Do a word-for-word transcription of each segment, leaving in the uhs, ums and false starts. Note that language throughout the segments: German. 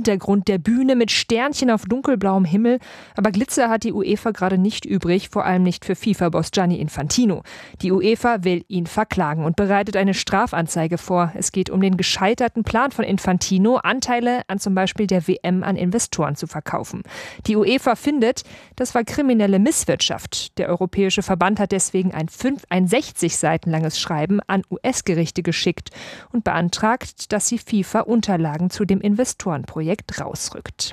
Hintergrund der Bühne mit Sternchen auf dunkelblauem Himmel. Aber Glitzer hat die UEFA gerade nicht übrig, vor allem nicht für FIFA-Boss Gianni Infantino. Die UEFA will ihn verklagen und bereitet eine Strafanzeige vor. Es geht um den gescheiterten Plan von Infantino, Anteile an zum Beispiel der W M an Investoren zu verkaufen. Die UEFA findet, das war kriminelle Misswirtschaft. Der Europäische Verband hat deswegen ein, fünf, ein sechzig Seiten langes Schreiben an U S-Gerichte geschickt und beantragt, dass sie FIFA Unterlagen zu dem Investorenprojekt rausrückt.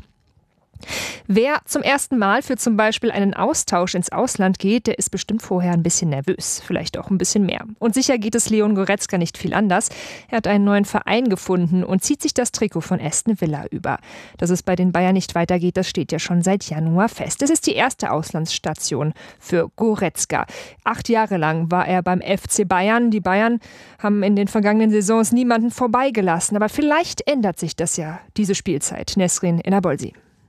Wer zum ersten Mal für zum Beispiel einen Austausch ins Ausland geht, der ist bestimmt vorher ein bisschen nervös, vielleicht auch ein bisschen mehr. Und sicher geht es Leon Goretzka nicht viel anders. Er hat einen neuen Verein gefunden und zieht sich das Trikot von Aston Villa über. Dass es bei den Bayern nicht weitergeht, das steht ja schon seit Januar fest. Es ist die erste Auslandsstation für Goretzka. Acht Jahre lang war er beim F C Bayern. Die Bayern haben in den vergangenen Saisons niemanden vorbeigelassen. Aber vielleicht ändert sich das ja diese Spielzeit. Nesrin Enabolsi.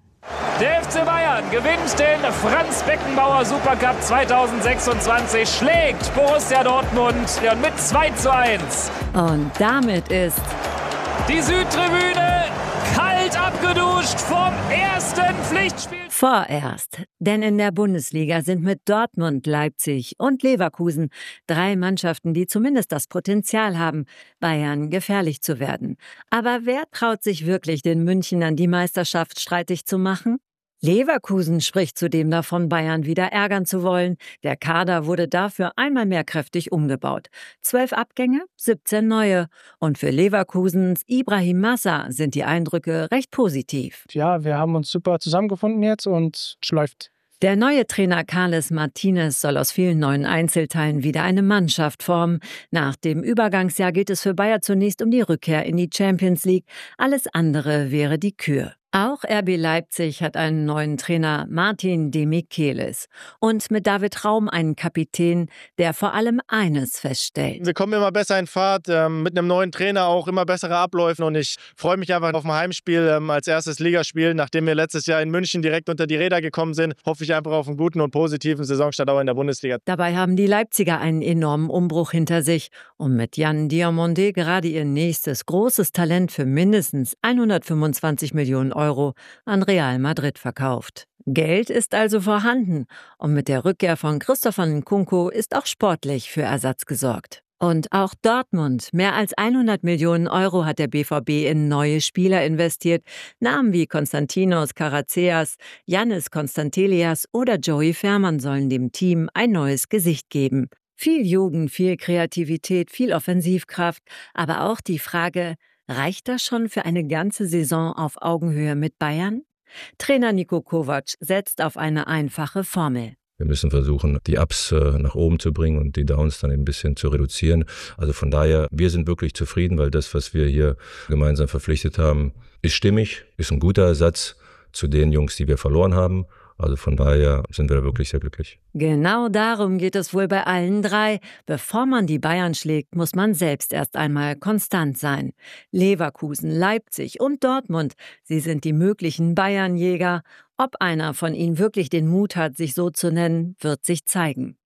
Der F C Bayern gewinnt den Franz-Beckenbauer Supercup zweitausendsechsundzwanzig, schlägt Borussia Dortmund mit zwei zu eins. Und damit ist die Südtribüne kalt abgeduscht vom ersten Pflichtspiel. Vorerst, denn in der Bundesliga sind mit Dortmund, Leipzig und Leverkusen drei Mannschaften, die zumindest das Potenzial haben, Bayern gefährlich zu werden. Aber wer traut sich wirklich, den Münchnern die Meisterschaft streitig zu machen? Leverkusen spricht zudem davon, Bayern wieder ärgern zu wollen. Der Kader wurde dafür einmal mehr kräftig umgebaut. Zwölf Abgänge, siebzehn neue. Und für Leverkusens Ibrahim Massa sind die Eindrücke recht positiv. Ja, wir haben uns super zusammengefunden jetzt und es läuft. Der neue Trainer Carles Martinez soll aus vielen neuen Einzelteilen wieder eine Mannschaft formen. Nach dem Übergangsjahr geht es für Bayer zunächst um die Rückkehr in die Champions League. Alles andere wäre die Kür. Auch R B Leipzig hat einen neuen Trainer, Martin Demichelis. Und mit David Raum einen Kapitän, der vor allem eines feststellt. Wir kommen immer besser in Fahrt, ähm, mit einem neuen Trainer auch immer bessere Abläufe. Und ich freue mich einfach auf ein Heimspiel ähm, als erstes Ligaspiel. Nachdem wir letztes Jahr in München direkt unter die Räder gekommen sind, hoffe ich einfach auf einen guten und positiven Saisonstart auch in der Bundesliga. Dabei haben die Leipziger einen enormen Umbruch hinter sich und mit Jan Diomande gerade ihr nächstes großes Talent für mindestens hundertfünfundzwanzig Millionen Euro an Real Madrid verkauft. Geld ist also vorhanden und mit der Rückkehr von Christopher Nkunku ist auch sportlich für Ersatz gesorgt. Und auch Dortmund, mehr als hundert Millionen Euro hat der B V B in neue Spieler investiert. Namen wie Konstantinos Karaceas, Yannis Konstantelias oder Joey Fermann sollen dem Team ein neues Gesicht geben. Viel Jugend, viel Kreativität, viel Offensivkraft, aber auch die Frage, reicht das schon für eine ganze Saison auf Augenhöhe mit Bayern? Trainer Niko Kovac setzt auf eine einfache Formel. Wir müssen versuchen, die Ups nach oben zu bringen und die Downs dann ein bisschen zu reduzieren. Also von daher, wir sind wirklich zufrieden, weil das, was wir hier gemeinsam verpflichtet haben, ist stimmig, ist ein guter Ersatz zu den Jungs, die wir verloren haben. Also von daher sind wir da wirklich sehr glücklich. Genau darum geht es wohl bei allen drei. Bevor man die Bayern schlägt, muss man selbst erst einmal konstant sein. Leverkusen, Leipzig und Dortmund, sie sind die möglichen Bayernjäger. Ob einer von ihnen wirklich den Mut hat, sich so zu nennen, wird sich zeigen.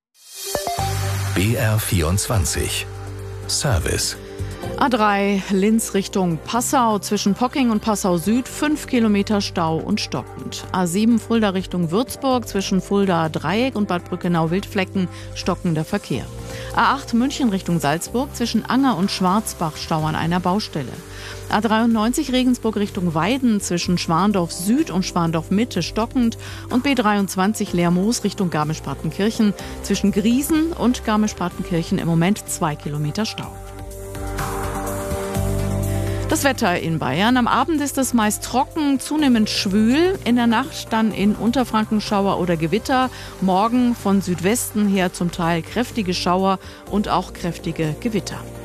B R vierundzwanzig Service. A drei Linz Richtung Passau, zwischen Pocking und Passau Süd, fünf Kilometer Stau und stockend. A sieben Fulda Richtung Würzburg, zwischen Fulda Dreieck und Bad Brückenau-Wildflecken, stockender Verkehr. A acht München Richtung Salzburg, zwischen Anger und Schwarzbach, Stau an einer Baustelle. A dreiundneunzig Regensburg Richtung Weiden, zwischen Schwandorf Süd und Schwandorf Mitte, stockend. Und B dreiundzwanzig Lermoos Richtung Garmisch-Partenkirchen, zwischen Griesen und Garmisch-Partenkirchen im Moment zwei Kilometer Stau. Das Wetter in Bayern. Am Abend ist es meist trocken, zunehmend schwül. In der Nacht dann in Unterfranken Schauer oder Gewitter. Morgen von Südwesten her zum Teil kräftige Schauer und auch kräftige Gewitter.